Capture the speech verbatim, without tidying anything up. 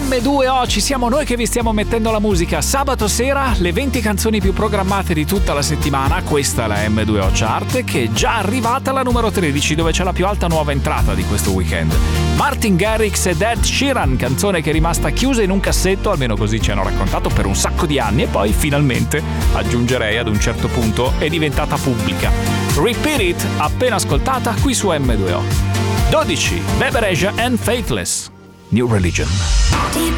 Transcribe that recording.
emme due o, ci siamo noi che vi stiamo mettendo la musica. Sabato sera le venti canzoni più programmate di tutta la settimana. Questa è la emme due o Chart, che è già arrivata alla numero tredici, dove c'è la più alta nuova entrata di questo weekend. Martin Garrix ed Ed Sheeran, canzone che è rimasta chiusa in un cassetto, almeno così ci hanno raccontato, per un sacco di anni, e poi finalmente, aggiungerei ad un certo punto, è diventata pubblica. Repeat It, appena ascoltata qui su emme due o. dodici, Beberesia and Faithless, New Religion.